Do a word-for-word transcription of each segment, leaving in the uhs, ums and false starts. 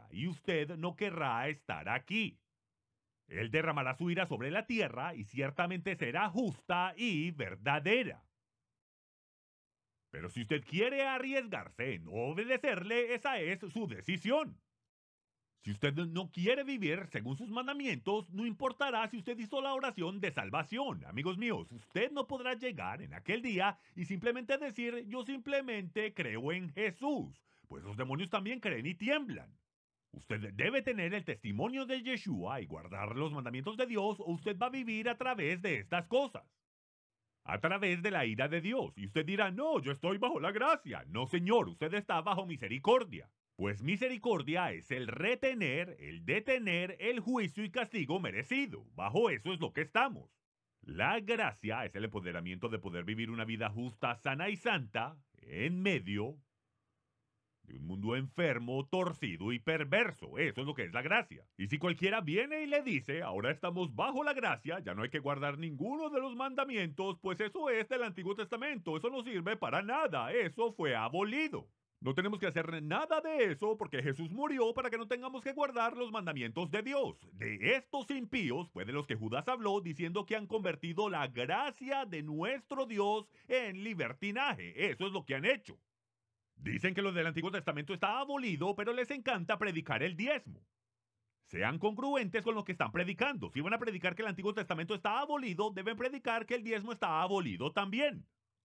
y usted no querrá estar aquí. Él derramará su ira sobre la tierra y ciertamente será justa y verdadera. Pero si usted quiere arriesgarse en no obedecerle, esa es su decisión. Si usted no quiere vivir según sus mandamientos, no importará si usted hizo la oración de salvación. Amigos míos, usted no podrá llegar en aquel día y simplemente decir, yo simplemente creo en Jesús, pues los demonios también creen y tiemblan. Usted debe tener el testimonio de Yeshua y guardar los mandamientos de Dios, o usted va a vivir a través de estas cosas. A través de la ira de Dios. Y usted dirá, no, yo estoy bajo la gracia. No, señor, usted está bajo misericordia. Pues misericordia es el retener, el detener el juicio y castigo merecido. Bajo eso es lo que estamos. La gracia es el empoderamiento de poder vivir una vida justa, sana y santa en medio de un mundo enfermo, torcido y perverso. Eso es lo que es la gracia. Y si cualquiera viene y le dice, ahora estamos bajo la gracia, ya no hay que guardar ninguno de los mandamientos, pues eso es del Antiguo Testamento. Eso no sirve para nada. Eso fue abolido. No tenemos que hacer nada de eso porque Jesús murió para que no tengamos que guardar los mandamientos de Dios. De estos impíos fue de los que Judas habló diciendo que han convertido la gracia de nuestro Dios en libertinaje. Eso es lo que han hecho. Dicen que lo del Antiguo Testamento está abolido, pero les encanta predicar el diezmo. Sean congruentes con lo que están predicando. Si van a predicar que el Antiguo Testamento está abolido, deben predicar que el diezmo está abolido también.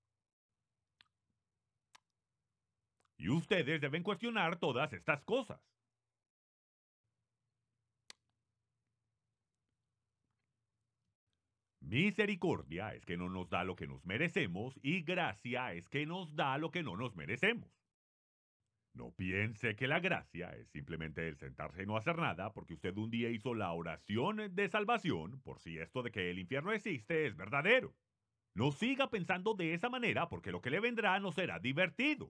Y ustedes deben cuestionar todas estas cosas. Misericordia es que no nos da lo que nos merecemos y gracia es que nos da lo que no nos merecemos. No piense que la gracia es simplemente el sentarse y no hacer nada porque usted un día hizo la oración de salvación por si esto de que el infierno existe es verdadero. No siga pensando de esa manera porque lo que le vendrá no será divertido.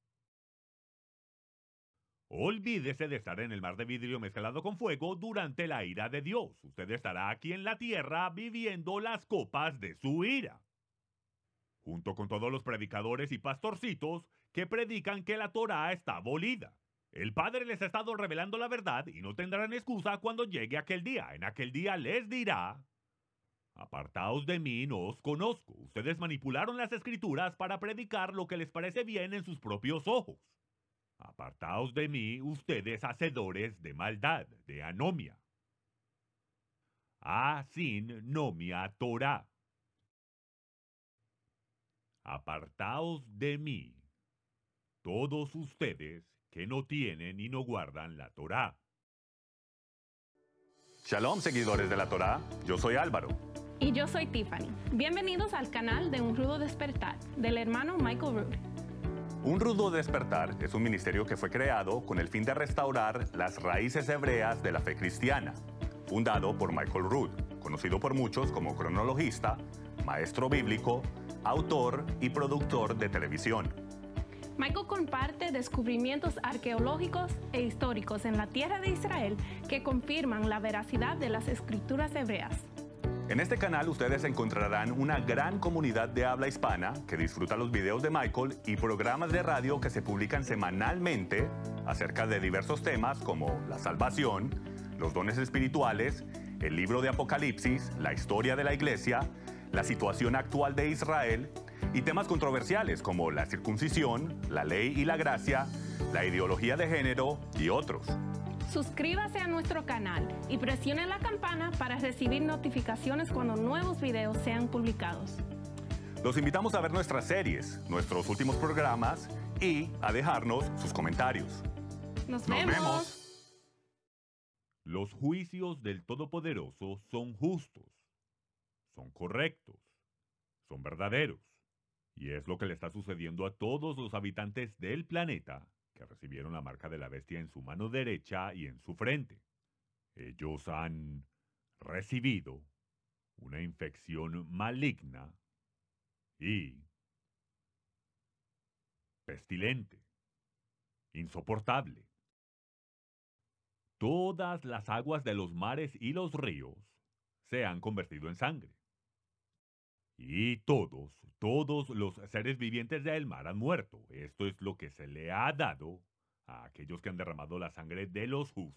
Olvídese de estar en el mar de vidrio mezclado con fuego durante la ira de Dios. Usted estará aquí en la tierra viviendo las copas de su ira. Junto con todos los predicadores y pastorcitos que predican que la Torá está abolida. El Padre les ha estado revelando la verdad y no tendrán excusa cuando llegue aquel día. En aquel día les dirá, apartaos de mí, no os conozco. Ustedes manipularon las escrituras para predicar lo que les parece bien en sus propios ojos. Apartaos de mí, ustedes hacedores de maldad, de anomia. Asin nomia Torah. Apartaos de mí, todos ustedes que no tienen y no guardan la Torá. Shalom, seguidores de la Torá. Yo soy Álvaro. Y yo soy Tiffany. Bienvenidos al canal de Un Rudo Despertar, del hermano Michael Rood. Un Rudo Despertar es un ministerio que fue creado con el fin de restaurar las raíces hebreas de la fe cristiana, fundado por Michael Rood, conocido por muchos como cronologista, maestro bíblico, autor y productor de televisión. Michael comparte descubrimientos arqueológicos e históricos en la tierra de Israel que confirman la veracidad de las escrituras hebreas. En este canal ustedes encontrarán una gran comunidad de habla hispana que disfruta los videos de Michael y programas de radio que se publican semanalmente acerca de diversos temas como la salvación, los dones espirituales, el libro de Apocalipsis, la historia de la iglesia, la situación actual de Israel y temas controversiales como la circuncisión, la ley y la gracia, la ideología de género y otros. Suscríbase a nuestro canal y presione la campana para recibir notificaciones cuando nuevos videos sean publicados. Los invitamos a ver nuestras series, nuestros últimos programas y a dejarnos sus comentarios. Nos, Nos vemos. vemos. Los juicios del Todopoderoso son justos, son correctos, son verdaderos. Y es lo que le está sucediendo a todos los habitantes del planeta que recibieron la marca de la bestia en su mano derecha y en su frente. Ellos han recibido una infección maligna y pestilente, insoportable. Todas las aguas de los mares y los ríos se han convertido en sangre. Y todos, todos los seres vivientes del mar han muerto. Esto es lo que se le ha dado a aquellos que han derramado la sangre de los justos.